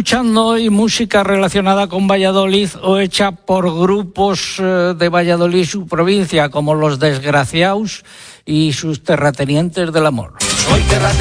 escuchando hoy música relacionada con Valladolid o hecha por grupos de Valladolid y su provincia, como Los Desgraciaos y sus Terratenientes del Amor.